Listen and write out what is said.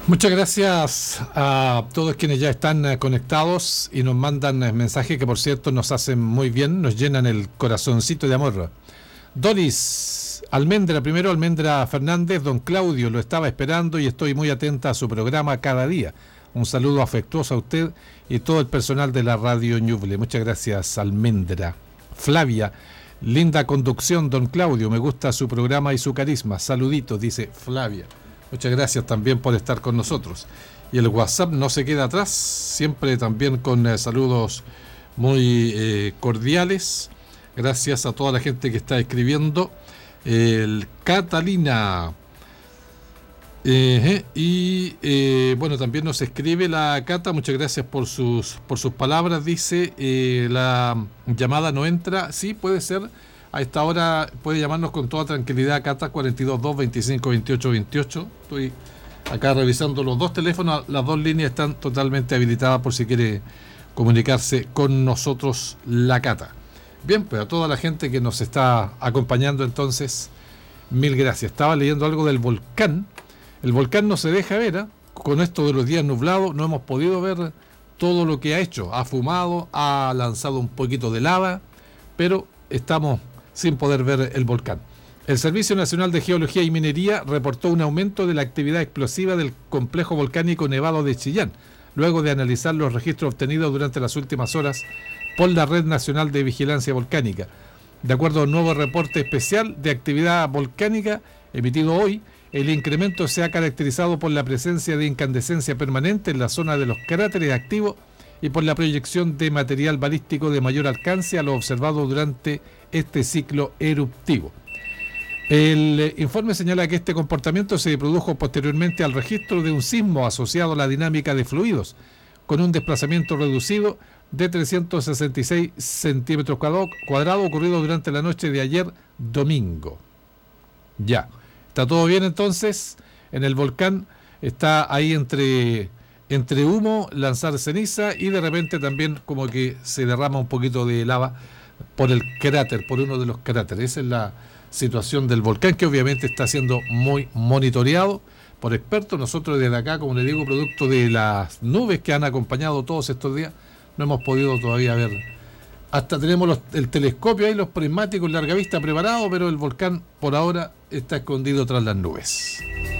Muchas gracias a todos quienes ya están conectados y nos mandan mensajes que por cierto nos hacen muy bien, nos llenan el corazoncito de amor. Doris Almendra, primero Almendra Fernández, don Claudio, lo estaba esperando y estoy muy atenta a su programa cada día. Un saludo afectuoso a usted y todo el personal de la radio Ñuble. Muchas gracias, Almendra. Flavia, linda conducción, don Claudio, me gusta su programa y su carisma. Saluditos, dice Flavia. Muchas gracias también por estar con nosotros. Y el WhatsApp no se queda atrás, siempre también con saludos muy cordiales. Gracias a toda la gente que está escribiendo. Catalina. Bueno, también nos escribe la Cata, muchas gracias por sus palabras. Dice, la llamada no entra. Sí, puede ser. A esta hora puede llamarnos con toda tranquilidad, Cata, 422 25 28 28. Estoy acá revisando los dos teléfonos, las dos líneas están totalmente habilitadas por si quiere comunicarse con nosotros la Cata. Bien, pues a toda la gente que nos está acompañando entonces, mil gracias. Estaba leyendo algo del volcán. El volcán no se deja ver, ¿eh? Con esto de los días nublados no hemos podido ver todo lo que ha hecho. Ha fumado, ha lanzado un poquito de lava, pero estamos sin poder ver el volcán. El Servicio Nacional de Geología y Minería reportó un aumento de la actividad explosiva del complejo volcánico Nevado de Chillán, luego de analizar los registros obtenidos durante las últimas horas por la Red Nacional de Vigilancia Volcánica. De acuerdo a un nuevo reporte especial de actividad volcánica emitido hoy, el incremento se ha caracterizado por la presencia de incandescencia permanente en la zona de los cráteres activos y por la proyección de material balístico de mayor alcance a lo observado durante este ciclo eruptivo. El informe señala que este comportamiento se produjo posteriormente al registro de un sismo asociado a la dinámica de fluidos, con un desplazamiento reducido de 366 centímetros cuadrados ocurrido durante la noche de ayer domingo. Ya, ¿está todo bien entonces? En el volcán está ahí entre humo, lanzar ceniza y de repente también como que se derrama un poquito de lava por el cráter, por uno de los cráteres. Esa es la situación del volcán, que obviamente está siendo muy monitoreado por expertos. Nosotros desde acá, como les digo, producto de las nubes que han acompañado todos estos días, no hemos podido todavía ver. Hasta tenemos el telescopio ahí, los prismáticos larga vista preparados, pero el volcán por ahora está escondido tras las nubes.